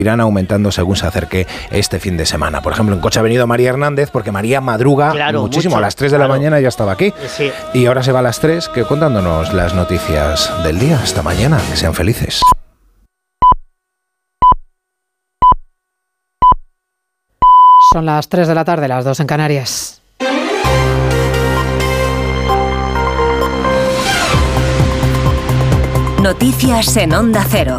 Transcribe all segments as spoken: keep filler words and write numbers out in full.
irán aumentando según se acerque este fin de semana. Por ejemplo, en coche ha venido María Hernández porque María madruga claro, muchísimo. Mucho. A las tres de la claro. mañana ya estaba aquí. Sí. Y ahora se va a las tres, que contándonos las noticias del día. Hasta mañana. Que sean felices. Son las tres de la tarde, las dos en Canarias. Noticias en Onda Cero.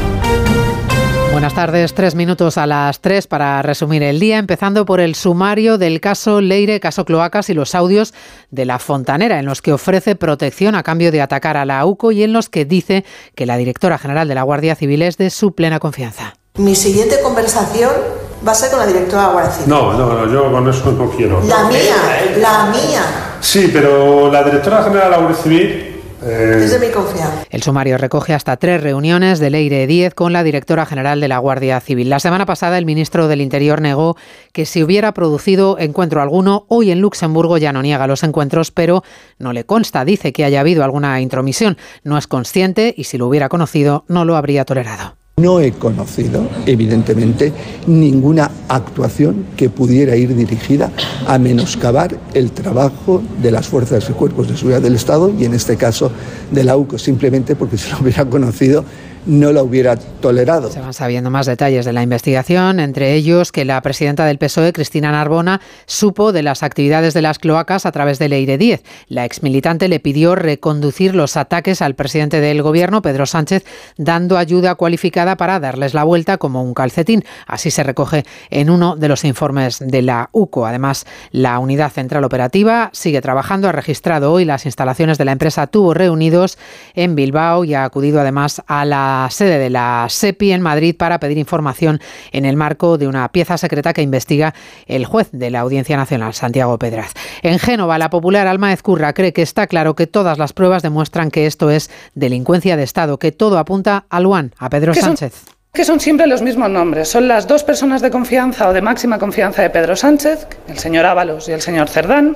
Buenas tardes, tres minutos a las tres para resumir el día, empezando por el sumario del caso Leire, caso Cloacas y los audios de La Fontanera, en los que ofrece protección a cambio de atacar a la UCO y en los que dice que la directora general de la Guardia Civil es de su plena confianza. Mi siguiente conversación va a ser con la directora de la Guardia Civil. No, no, no, yo con eso no quiero. La mía, la mía. Sí, pero la directora general de la Guardia Civil... Eh... Es de mi confianza. El sumario recoge hasta tres reuniones de Leire Díez con la directora general de la Guardia Civil. La semana pasada el ministro del Interior negó que si hubiera producido encuentro alguno. Hoy en Luxemburgo ya no niega los encuentros, pero no le consta, dice que haya habido alguna intromisión. No es consciente y si lo hubiera conocido no lo habría tolerado. No he conocido, evidentemente, ninguna actuación que pudiera ir dirigida a menoscabar el trabajo de las fuerzas y cuerpos de seguridad del Estado y, en este caso, de la UCO, simplemente porque si lo hubiera conocido no la hubiera tolerado. Se van sabiendo más detalles de la investigación, entre ellos que la presidenta del P S O E, Cristina Narbona, supo de las actividades de las cloacas a través de Leire Díez. La exmilitante le pidió reconducir los ataques al presidente del Gobierno, Pedro Sánchez, dando ayuda cualificada para darles la vuelta como un calcetín. Así se recoge en uno de los informes de la UCO. Además, la Unidad Central Operativa sigue trabajando. Ha registrado hoy las instalaciones de la empresa Tubos Reunidos en Bilbao y ha acudido además a la sede de la SEPI en Madrid para pedir información en el marco de una pieza secreta que investiga el juez de la Audiencia Nacional, Santiago Pedraz. En Génova, la popular Alma Ezcurra cree que está claro que todas las pruebas demuestran que esto es delincuencia de Estado, que todo apunta a Luan, a Pedro Sánchez. Son, que son siempre los mismos nombres. Son las dos personas de confianza o de máxima confianza de Pedro Sánchez, el señor Ábalos y el señor Cerdán.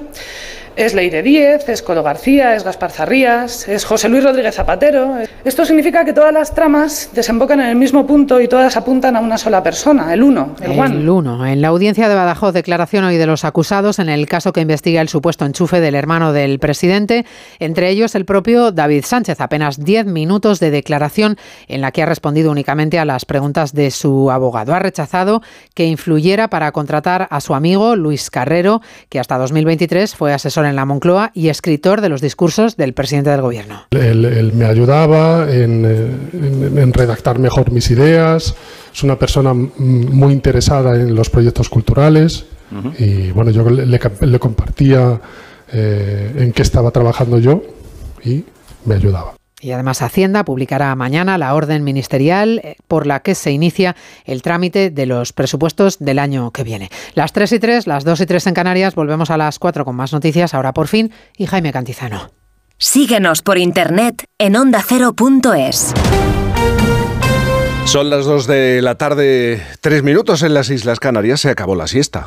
Es Leire Díez, es Codo García, es Gaspar Zarrías, es José Luis Rodríguez Zapatero. Esto significa que todas las tramas desembocan en el mismo punto y todas apuntan a una sola persona, el uno, el Juan. El uno. En la audiencia de Badajoz, declaración hoy de los acusados en el caso que investiga el supuesto enchufe del hermano del presidente, entre ellos el propio David Sánchez. Apenas diez minutos de declaración en la que ha respondido únicamente a las preguntas de su abogado. Ha rechazado que influyera para contratar a su amigo Luis Carrero, que hasta dos mil veintitrés fue asesor en la Moncloa y escritor de los discursos del presidente del Gobierno. Él, él me ayudaba en, en, en redactar mejor mis ideas. Es una persona muy interesada en los proyectos culturales. Uh-huh. Y bueno, yo le, le, le compartía eh, en qué estaba trabajando yo y me ayudaba. Y además Hacienda publicará mañana la orden ministerial por la que se inicia el trámite de los presupuestos del año que viene. Las tres y tres, las dos y tres en Canarias, volvemos a las cuatro con más noticias, ahora por fin, y Jaime Cantizano. Síguenos por internet en onda cero punto es. Son las dos de la tarde, tres minutos en las Islas Canarias, se acabó la siesta.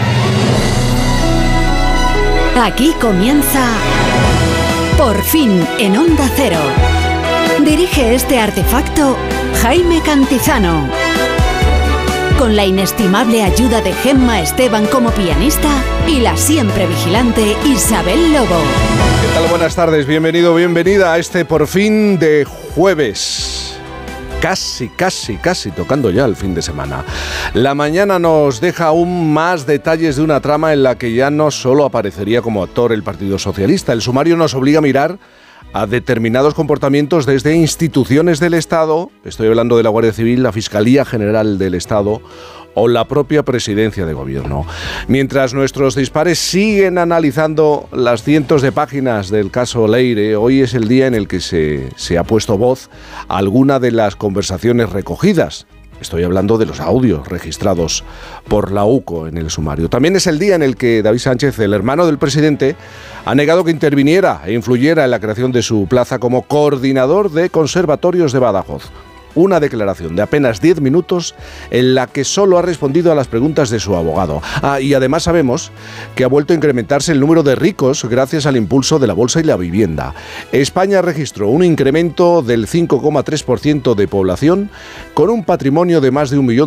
Aquí comienza... Por fin, en Onda Cero. Dirige este artefacto Jaime Cantizano. Con la inestimable ayuda de Gemma Esteban como pianista y la siempre vigilante Isabel Lobo. ¿Qué tal? Buenas tardes, bienvenido, bienvenida a este Por fin de jueves. Casi, casi, casi tocando ya el fin de semana. La mañana nos deja aún más detalles de una trama en la que ya no solo aparecería como actor el Partido Socialista. El sumario nos obliga a mirar a determinados comportamientos desde instituciones del Estado, estoy hablando de la Guardia Civil, la Fiscalía General del Estado o la propia Presidencia de Gobierno. Mientras nuestros dispares siguen analizando las cientos de páginas del caso Leire, hoy es el día en el que se, se ha puesto voz a alguna de las conversaciones recogidas. Estoy hablando de los audios registrados por la UCO en el sumario. También es el día en el que David Sánchez, el hermano del presidente, ha negado que interviniera e influyera en la creación de su plaza como coordinador de conservatorios de Badajoz. Una declaración de apenas diez minutos en la que solo ha respondido a las preguntas de su abogado. Ah, y además sabemos que ha vuelto a incrementarse el número de ricos gracias al impulso de la bolsa y la vivienda. España registró un incremento del cinco coma tres por ciento de población con un patrimonio de más de un millón